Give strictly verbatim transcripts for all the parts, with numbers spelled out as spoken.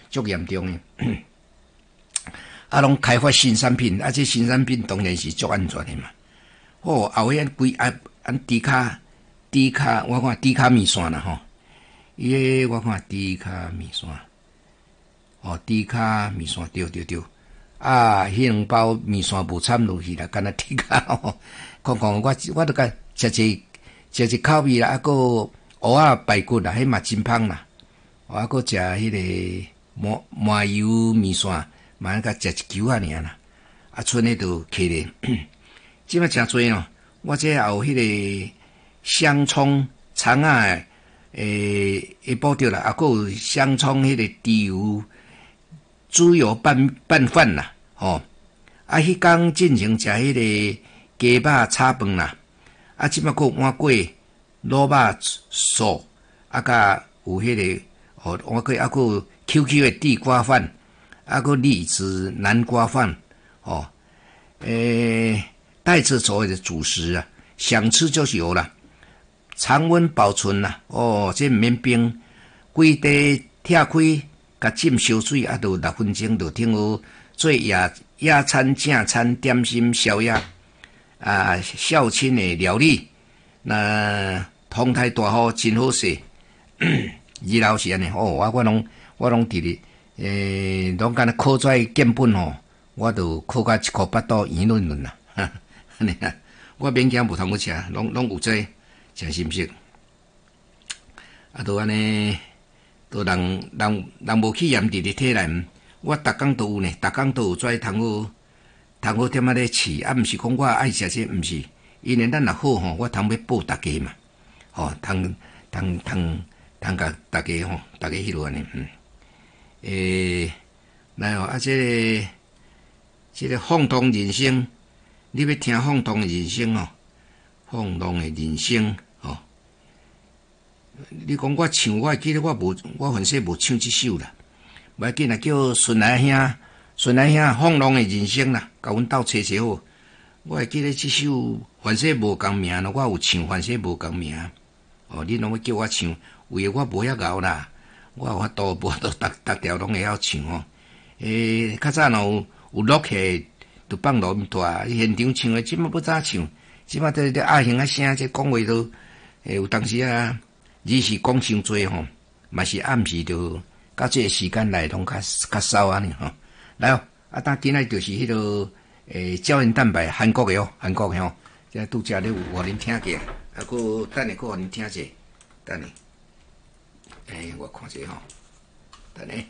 足严重诶。啊，拢开发新产品，啊，这新产品当然是足安全诶嘛。哦，后尾规啊按低卡低卡，我看低卡米线啦吼，伊个我看低卡米线，哦，低卡米线对对对，啊，迄两包米线无掺落去啦，干那低卡吼，看看我我都甲食一食一口味啦，啊个蚵仔排骨啦，迄嘛真芳啦，啊个食迄个麻麻油米线，嘛甲食一球啊尔啦，啊，剩诶都客咧。即摆诚侪哦，我这也有迄个香葱葱啊，诶，会补着啦，啊，还有香葱迄个猪油猪油拌拌饭啦，吼、哦，啊，迄天进行食迄个鸡肉炒饭啦，啊，即摆还有碗粿、卤肉素，啊，甲有迄、那个哦，碗粿啊，还有 Q Q 的地瓜饭，啊，还有栗子南瓜饭，哦，诶。带着所谓的主食啊，想吃就有了，常温保存啦、啊。哦，这毋免冰，规地拆开，甲浸烧水啊，都六分钟就挺好做野野餐、正餐、点心、宵夜啊，孝亲的料理。那风台大雨真好势，二楼是安尼哦，我我拢我拢伫咧，诶，拢干那考出来建本吼，我都考甲一箍巴肚圆润润啦。安尼啊，我勉强无通去吃，拢拢有这诚心实。啊，都安尼，都人人人无去验伫咧体内，我逐工都有呢，逐工都有跩通好通好点仔咧饲，啊，毋是讲我爱食这，毋是，因为咱若好吼，我通要报大家嘛，吼，通通通通甲大家吼，大家迄落安尼，嗯，诶，来哦，啊，这个这个放荡人生。你要听放荡的人生哦，放荡的人生哦。你讲我唱，我记得我无，我凡说无唱这首啦。无要紧啦，叫顺来兄，顺来兄放荡的人生啦，甲阮斗找找好。我会记得这首凡说无共名咯，我有唱凡说无共名。哦，你拢要叫我唱，为我无遐敖啦，我有法度无度逐逐条拢会晓唱哦。诶，较早若有有录起。就放录音带，现场唱诶，即摆要怎唱？即摆在在阿兄啊声，这讲话都诶，有当时啊，日时讲伤多吼，嘛是暗时就到这个时间来拢较较少安尼吼。来哦，啊，当今仔就是迄、那个诶胶原蛋白，韩国诶哦，韩国诶吼，即拄则咧有互恁听过，啊，佫等下佫互恁听者，等下，诶，我看者吼，等下，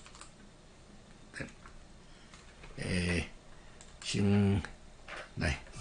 等，诶。先来。